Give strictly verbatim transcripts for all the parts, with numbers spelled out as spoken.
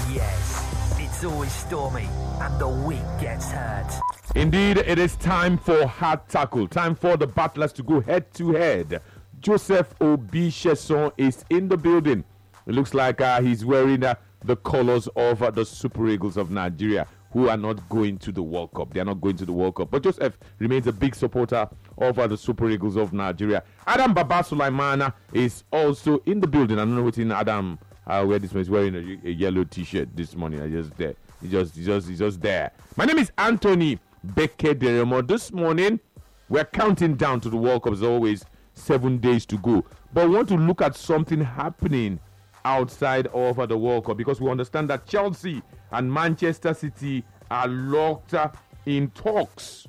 Yes, it's always stormy and the weak gets hurt. Indeed, it is time for hard tackle. Time for the battlers to go head to head. Joseph Obi Sheson is in the building. It looks like uh, he's wearing uh, the colors of uh, the Super Eagles of Nigeria, who are not going to the World Cup. They are not going to the World Cup. But Joseph remains a big supporter of uh, the Super Eagles of Nigeria. Adam Baba Sulaimana is also in the building. I don't know what's in Adam. Uh, where this man is wearing a, a yellow T-shirt this morning. I just there. He just, he just, he's just there. My name is Anthony Beke Deremo. This morning we're counting down to the World Cup. As always, seven days to go. But we want to look at something happening outside of uh, the World Cup, because we understand that Chelsea and Manchester City are locked uh, in talks.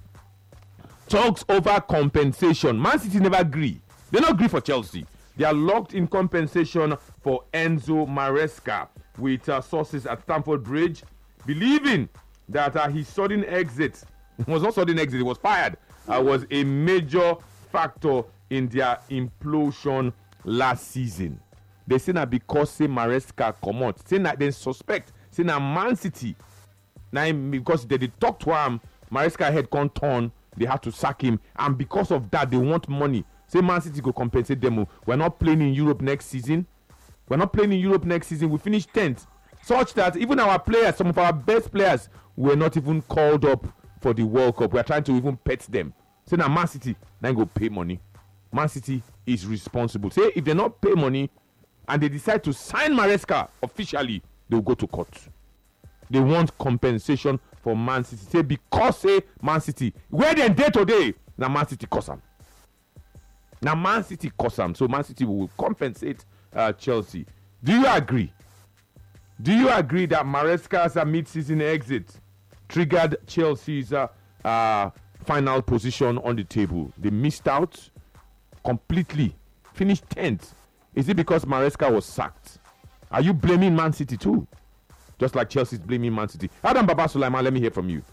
Talks over compensation. Man City never agree. They don't agree for Chelsea. They are locked in compensation for Enzo Maresca, with uh, sources at Stamford Bridge believing that uh, his sudden exit was not sudden exit, it was fired, uh, was a major factor in their implosion last season. They say that because say Maresca come out, say that they suspect, say that Man City, now because they, they talk to him, Maresca head can't turn, they have to sack him, and because of that, they want money. Say Man City go compensate them. We're not playing in Europe next season. We're not playing in Europe next season. We finished tenth. Such that even our players, some of our best players, were not even called up for the World Cup. We're trying to even pet them. Say now Man City, now go pay money. Man City is responsible. Say if they not pay money and they decide to sign Maresca officially, they'll go to court. They want compensation for Man City. Say because say Man City, where they day today, now Man City cost them. Now Man City cost them. So Man City will compensate uh, Chelsea. Do you agree? Do you agree that Maresca's uh, mid-season exit triggered Chelsea's uh, uh, final position on the table? They missed out completely. Finished tenth. Is it because Maresca was sacked? Are you blaming Man City too? Just like Chelsea's blaming Man City. Adam Baba Sulaiman, let me hear from you.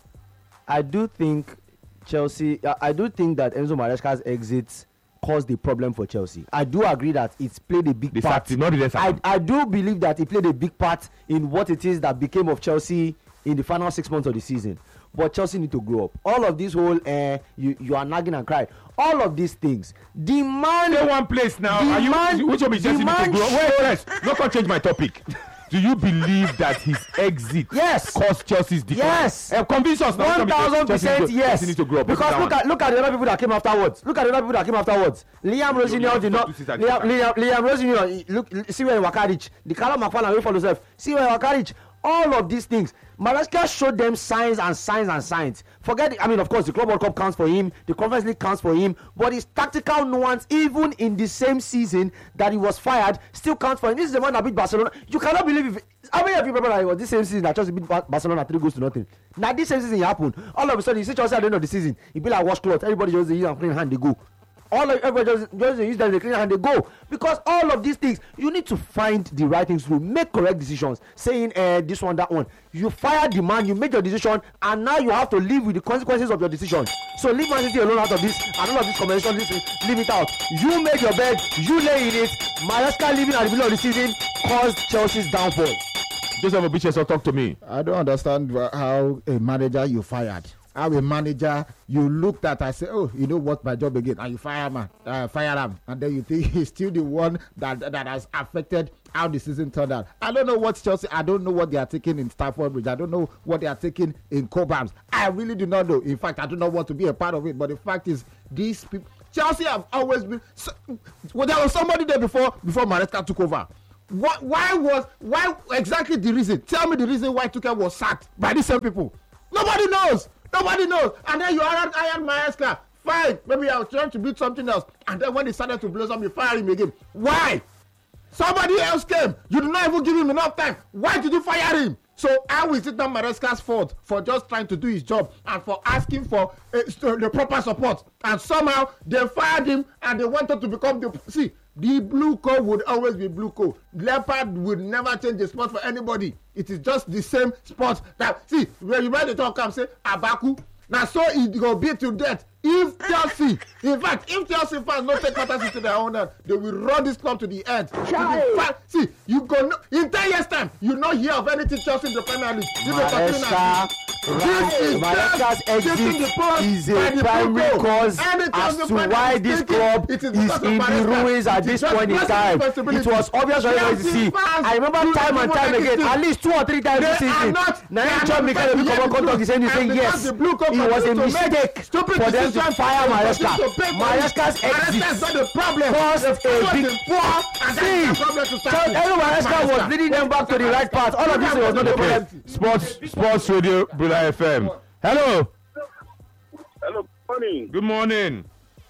I do think Chelsea, uh, I do think that Enzo Maresca's exit caused the problem for Chelsea. I do agree that it's played a big they part. Not I, I do believe that it played a big part in what it is that became of Chelsea in the final six months of the season. But Chelsea need to grow up. All of this whole uh, you you are nagging and crying. All of these things demand. Stay one place now. Demand, are you? Which one is Chelsea need to grow up? Wait, wait, wait. Not gonna change my topic. Do you believe that his exit yes. caused Chelsea's decline? Yes. Uh, convince us now. One thousand percent yes. Need to grow up. Because look at look at the other people that came afterwards. Look at the other people that came afterwards. Liam Rosinio did not. Liam Liam, Liam Rosinio. Look, see where Wakaric. The Callum McFarlane will follow himself. See where Wakaric. All of these things. Maresca showed them signs and signs and signs. Forget it. I mean, of course, the Club World Cup counts for him. The Conference League counts for him. But his tactical nuance, even in the same season that he was fired, still counts for him. This is the one that beat Barcelona. You cannot believe if. How many of you remember that it was this same season that Chelsea beat Barcelona three goals to nothing? Now this same season it happened. All of a sudden, you see Chelsea at the end of the season, it be like washcloth. Everybody just use and clean hand, they go. All of everybody just, just use them, they clean hand, they go. Because all of these things, you need to find the right things to do, make correct decisions. Saying uh, this one, that one. You fired the man, you made your decision, and now you have to live with the consequences of your decision. So leave Man City alone out of this, and all of this conversation, leave it out. You make your bed, you lay in it. Maresca leaving at the middle of the season caused Chelsea's downfall. Joseph Obi Sheson, talk to me. I don't understand how a manager you fired. How a manager you looked at and say, oh, you know what, my job again, and you fire man, uh, fire him, and then you think he's still the one that that has affected how the season turned out. I don't know what Chelsea, I don't know what they are taking in Stamford Bridge. I don't know what they are taking in Cobhams. I really do not know. In fact, I do not want to be a part of it. But the fact is, these people, Chelsea have always been. So, well, there was somebody there before before Maresca took over. What, why was why exactly the reason? Tell me the reason why Tuchel was sacked by these same people. Nobody knows. Nobody knows. And then you hired Ian Maresca. Fine. Maybe I was trying to build something else. And then when he started to blossom, you fire him again. Why? Somebody else came. You did not even give him enough time. Why did you fire him? So how is it not Maresca's fault for just trying to do his job and for asking for uh, the proper support? And somehow they fired him and they wanted to become the... See, the blue coat would always be blue coat. Leopard would never change the spot for anybody. It is just the same spot. That see, when you read the talk, come say Abaku. Now, so it go be to death. If Chelsea, in fact, if Chelsea fans not take matters into their own hand, they will run this club to the end. To the fact, see, you go no, in ten years' time, you not hear of anything Chelsea in the Premier League. You Maresca, Maresca's exit is a primary cause as to why this club is in the ruins at this point in time. It was obvious for everybody to see. I remember time and time again, at least two or three times this season. Now, John Mikel Obi is saying, yes, it was a mistake for them to fire Maresca. Maresca's exit caused a big see. So every Maresca was leading them back to the right path. All of this was not a problem. Sports, Sports Radio, Brother F M. Hello. Hello. Good morning. Good morning.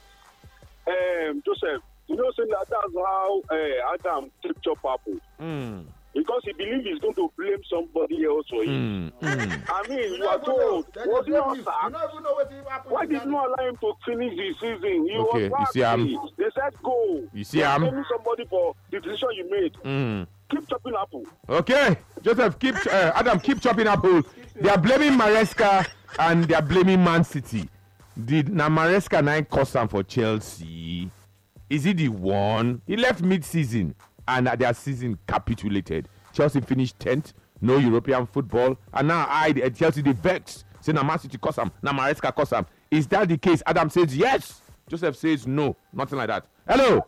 Um, Joseph, you know, saying that that's how uh, Adam took chop apple. Mm. Because he believes he's going to blame somebody else for it. Mm. Mm. I mean, you are told. Was he not sacked? Why did you not allow him to finish the season? He Okay, was you see, I'm- happy. They said go. You see, You're I'm- blaming somebody for the decision you made. Mm. Keep chopping apple. Okay, Joseph, keep uh, Adam, keep chopping apple. They are blaming Maresca and they are blaming Man City. Did na Maresca nine cost am for Chelsea? Is he the one? He left mid-season and uh, their season capitulated. Chelsea finished tenth, no European football, and now I uh, Chelsea they vexed. Say na Man City cost am, na Maresca cost am. Is that the case? Adam says yes. Joseph says no. Nothing like that. Hello.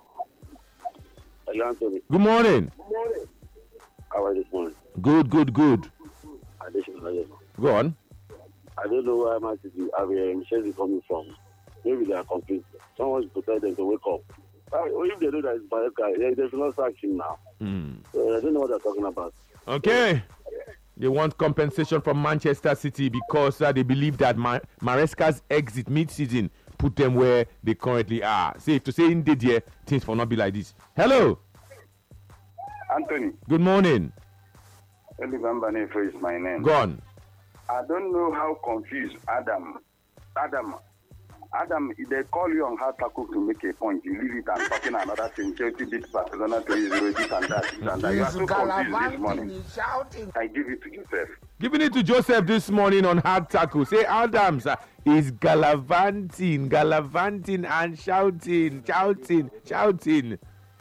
Hello, Anthony. Good morning. Good morning. How are you this morning? Good, good, good. Additional. Go on. I don't know where Man City are Chelsea coming from. Maybe they are confused. Someone should tell them to wake up. If they do that, it's Maresca. They, they should not sack him now. Mm. Uh, I don't know what they're talking about. Okay. They want compensation from Manchester City because uh, they believe that Ma- Maresca's exit mid-season put them where they currently are. See, to say indeed here, things will not be like this. Hello. Anthony. Good morning. Elivambane is my name. Go on. I don't know how confused Adam. Adam. Adam, they call you on hard tackle to make a point. You leave it and talking another thing. Chelsea beat Barcelona to Israel, this and that, this and that. You are so confused this morning. I give it to Joseph. Giving it to Joseph this morning on hard tackle. Say Adams uh, is gallivanting, gallivanting and shouting, shouting, shouting.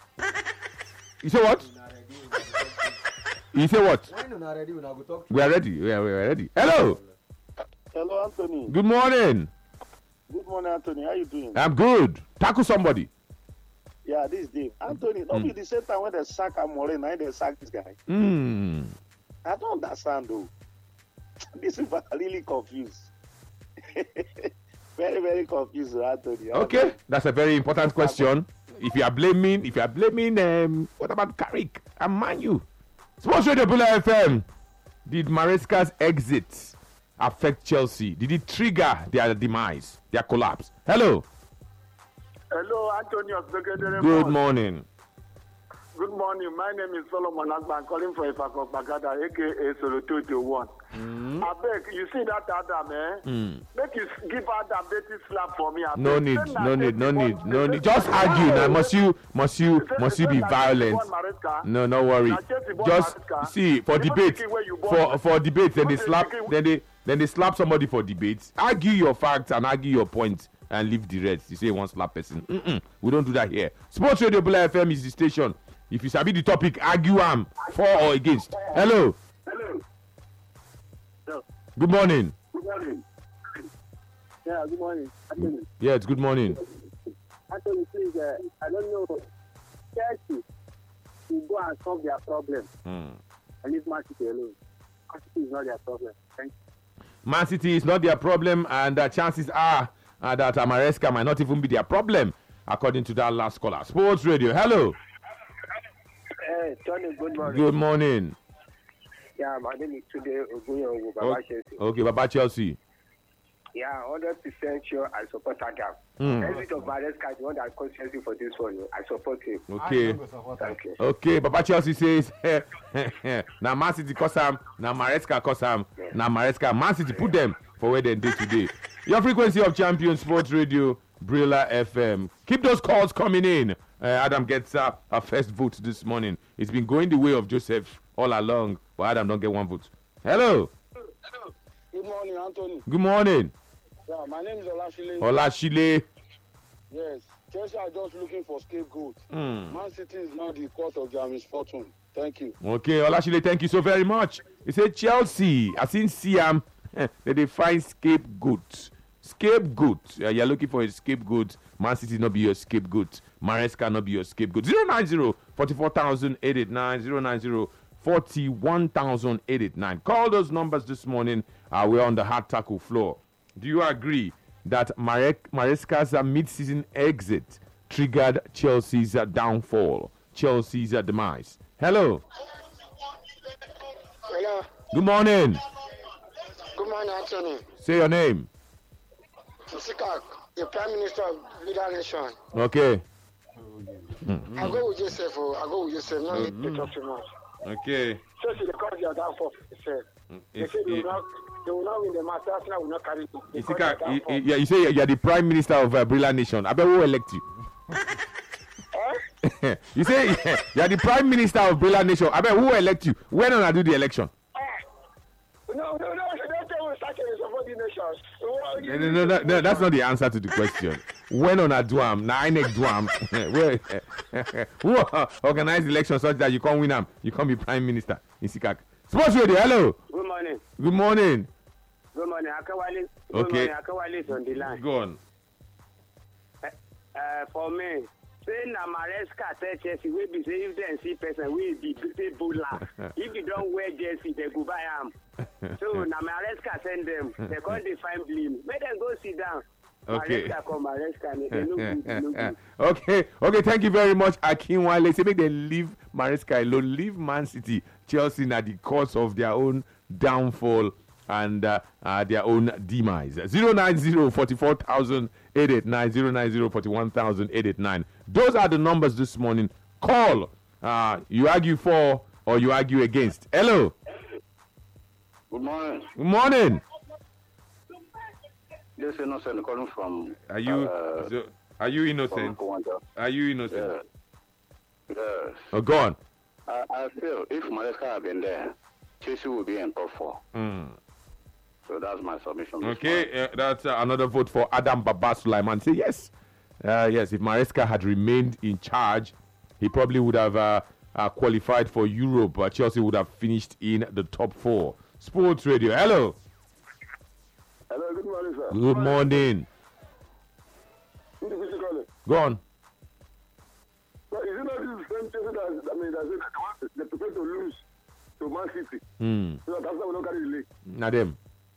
You say what? You say what? We are ready. We are, we are ready. Hello. Hello, Anthony. Good morning. Good morning, Anthony. How you doing? I'm good. Tackle somebody. Yeah, this is Dave. Anthony, don't Mm. be the same time when they sack Amorim, now they sack this guy. Mm. I don't understand, though. This is really confused. very, very confused, Anthony. Okay, that's a very important question. If you are blaming, if you are blaming, um, what about Carrick and Manu? Sports Radio Bula F M. Did Maresca's exit affect Chelsea? Did it trigger their demise, their collapse? Hello. Hello, Anthony of Good morning. Good morning. My name is Solomon Agba. I'm calling from Ifako Bagada, aka Solo two two one. Mm. I beg, you see that Adam, eh? Mm. Make you give Adam Betty slap for me. I No beg. need, Say no na need, no thirty-one need, no say- need. Just argue now. Must you, must you, Say- must say you be na violent? thirty-one Maresca. No, no worry. Na Chelsea born Just Maresca. see for Even debate, thinking where you born. for for debate. Then they Even slap, thinking- then they then they slap somebody for debates. Argue your facts and argue your points and leave the rest. You say one slap person. Mm-mm. We don't do that here. Sports Radio Bula F M is the station. If you sabi the topic, argue am for or against. Hello. Hello. Hello. Good morning. Good morning. Yeah, good morning. Anthony, Yeah, it's good morning. Anthony please, uh, I don't know. Chelsea will go and solve their problem Hmm. and leave Man City alone. Man City is not their problem. Thank you. Man City is not their problem, and the chances are uh, that uh, Maresca might not even be their problem, according to that last caller. Sports Radio. Hello. Hey, Tony, good morning. Good morning. Yeah, my name is Tunde Ogunyo Baba Chelsea. Okay, Baba Chelsea. Yeah, one hundred percent sure I support Adam. Mm. Exit of Maresca, the one that calls Chelsea for this one, I support him. Okay. Thank you. Okay, Baba Chelsea says, now Man City cost him, now Maresca cost him, now Maresca, Man City put them for where they did today. Your frequency of champion Sports Radio, Brilla F M. Keep those calls coming in. Uh, Adam gets uh, a first vote this morning. It's been going the way of Joseph all along, but Adam don't get one vote. Hello. Hello. Good morning, Anthony. Good morning. Yeah, my name is Olashile. Olashile. Yes, Chelsea are just looking for scapegoat. Mm. Man City is not the cause of their misfortune. Thank you. Okay, Olashile, thank you so very much. He said Chelsea, I seen Siam, that they find scapegoat. Scapegoat. Uh, you're looking for a scapegoat. Man City not be your scapegoat. Maresca not be your scapegoat. zero nine zero, forty-four thousand eight eight nine, zero nine zero, forty-one thousand eight eight nine. Call those numbers this morning. Uh, we're on the hard tackle floor. Do you agree that Marek, Maresca's uh, mid-season exit triggered Chelsea's uh, downfall, Chelsea's uh, demise? Hello. Hello. Good morning. Good morning, Anthony. Say your name. Sikak, the Prime Minister of Leader Nation. Okay. Mm-hmm. I go with Joseph. I go with Joseph. No need to talk too much. Okay. Chelsea, the country are down for itself. They say they will not. They will not win the match. Arsenal will not carry it. Isika, y- y- yeah, you say you're the Prime Minister of uh, Brilliant Nation. I bet who elect you? Eh? You say you're the Prime Minister of Brilliant Nation. I bet who elect you? When on I do the election? No, no, no. Don't tell me such a support the nations. No, no, no, no, no, that's not the answer to the question. When on a duam, na I N E C duam, where who uh, organize election such that you can't win them, you can't be Prime Minister in Sikak. Sports Radio, hello. Good morning. Good morning. Good morning, Akawale. Good Okay. morning, Akawale is on the line. Go on. Uh, uh, for me, say na Maresca tell Chelsea, we be say if dem see person, we be say Bola. If you don't wear jersey, they go buy am. So na Maresca send them. They can't define blame. Make them go sit down. Okay. Maresca come Maresca, they no good, they no good. Okay, okay, thank you very much, Akinwale. Say make them leave Maresca alone, leave Man City, Chelsea at the cause of their own downfall and uh, uh, their own demise. zero nine zero, forty-four thousand eight eight nine, zero nine zero, forty-one thousand eight eight nine. Those are the numbers this morning. Call. Uh, you argue for or you argue against. Hello. Good morning. Good morning. This is Innocent calling from. Are you Uh, so, are you innocent? from Rwanda. Are you innocent? Yeah. Yes. Oh, go on. I, I feel if Maresca had been there, Chelsea would be in top four. Mm. So that's my submission. this Okay, morning. uh, that's uh, another vote for Adam Baba Sulaiman. Say yes. Uh, yes, if Maresca had remained in charge, he probably would have uh, uh, qualified for Europe. Uh, Chelsea would have finished in the top four. Sports Radio, hello. Hello, good morning, sir. Good morning. Who is this calling? Go on. So is it not this same Chelsea that I mean that said that they want they prefer to lose to Man City? Hmm. So that Arsenal will not carry the league. Now them.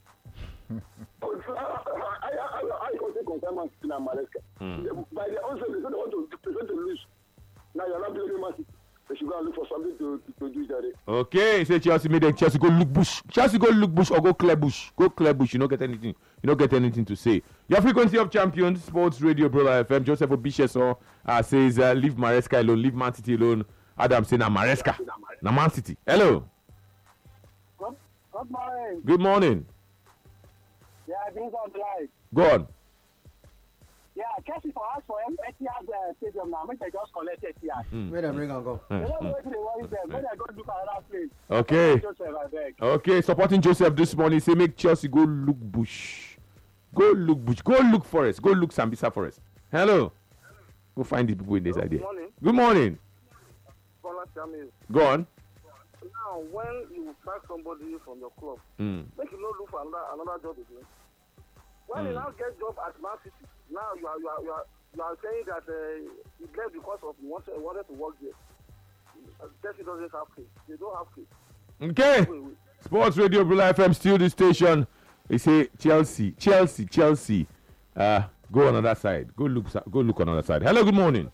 Oh, so, I, I, I, I, I consider concern Man City and Maresca. Mm. By their own self, they say they want to prefer to lose. Now you're not blaming Man City. They should go and look for something to, to, to do there. Okay, say Chelsea made them Chelsea go look bush. Chelsea go look bush or go clear bush. Go clear bush. You don't get anything. You don't get anything to say. Your frequency of champions, Sports Radio, Brother F M. Joseph Obisheso uh, says, uh, leave Maresca alone, leave Man City alone. Adam say, na Maresca, na Man City. Hello. Good, good morning. Good morning. Yeah, I think on the line. Go on. Yeah, Chelsea for us for Etihad uh, Stadium now. Make they just collect Etihad. Mm. Where them bring and go? They don't wait to worry them. When they go look another place. Okay. Joseph, I beg. Okay, supporting Joseph this morning. Say, make Chelsea go look bush. Go look bush. Go look forest. Go look Sambisa forest. Hello. Go find the people in this idea. Good morning. Good morning. Bola Samuel. Go on. Now, when you sack somebody from your club, Mm. make you not look for another, another job again. When Mm. you now get job at Man City, now you are you are you are, you are saying that uh, he left because of he wanted, wanted to work there. Uh, Chelsea doesn't have kids. They don't have kids. Okay. Wait, wait. Sports Radio Blue F M still the station. They say Chelsea, Chelsea, Chelsea. Uh, go on another side. Go look. Go look on another side. Hello. Good morning.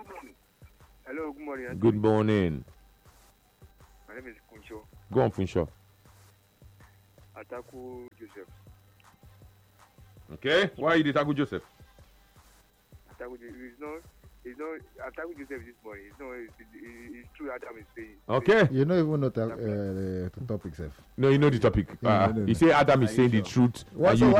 Hello, good morning. Good morning. My name is Kuncho Go on, Funshaw. Ataku Joseph. Okay. Why you did Taku Joseph? Ataku is not. It's not Ataku Joseph this morning. It's not. It's, it's, it's true. Adam is saying. Okay. You don't even know the, uh, the topic, self. No, you know the topic. No, Uh, no, no, you no. say Adam is Are saying you the sure? truth. What- and so you